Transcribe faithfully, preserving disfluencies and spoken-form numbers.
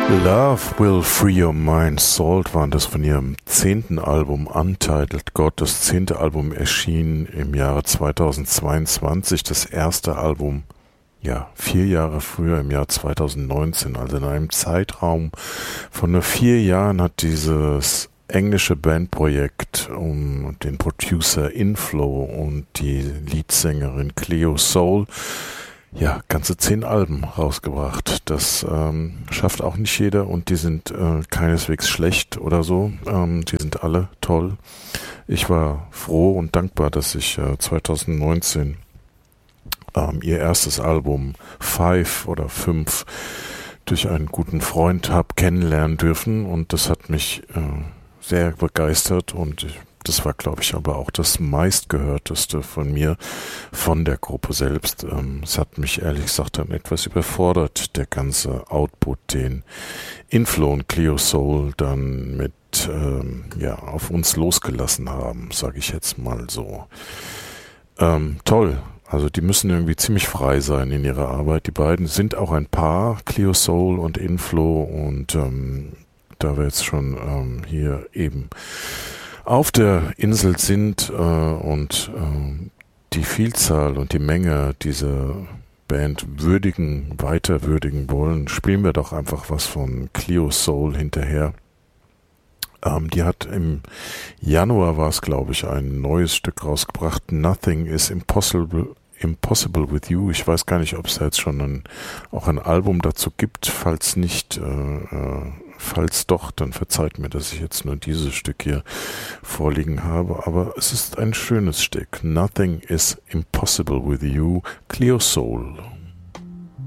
Love Will Free Your Mind, Salt waren das von ihrem zehnten Album Untitled God. Das zehnte Album erschien im Jahre zweitausendzweiundzwanzig, das erste Album, ja, vier Jahre früher, im Jahr zweitausendneunzehn. Also in einem Zeitraum von nur vier Jahren hat dieses englische Bandprojekt um den Producer Inflow und die Leadsängerin Cleo Sol ja, ganze zehn Alben rausgebracht. Das ähm, schafft auch nicht jeder und die sind äh, keineswegs schlecht oder so. Ähm, die sind alle toll. Ich war froh und dankbar, dass ich äh, zweitausendneunzehn ähm, ihr erstes Album Five oder Fünf durch einen guten Freund habe kennenlernen dürfen und das hat mich äh, sehr begeistert und ich Das war, glaube ich, aber auch das meistgehörteste von mir, von der Gruppe selbst. Ähm, es hat mich ehrlich gesagt dann etwas überfordert, der ganze Output, den Inflow und Cleo Sol dann mit ähm, ja, auf uns losgelassen haben, sage ich jetzt mal so. Ähm, toll. Also die müssen irgendwie ziemlich frei sein in ihrer Arbeit. Die beiden sind auch ein Paar, Cleo Sol und Inflow. Und ähm, da wir jetzt schon ähm, hier eben auf der Insel sind äh, und äh, die Vielzahl und die Menge dieser Band würdigen, weiter würdigen wollen, spielen wir doch einfach was von Cleo Sol hinterher. Ähm, die hat im Januar, war es glaube ich, ein neues Stück rausgebracht, Nothing is Impossible, Impossible with You. Ich weiß gar nicht, ob es da jetzt schon ein, auch ein Album dazu gibt. Falls nicht, äh, äh, falls doch, dann verzeiht mir, dass ich jetzt nur dieses Stück hier vorliegen habe. Aber es ist ein schönes Stück. Nothing is Impossible with You, Cleo Sol.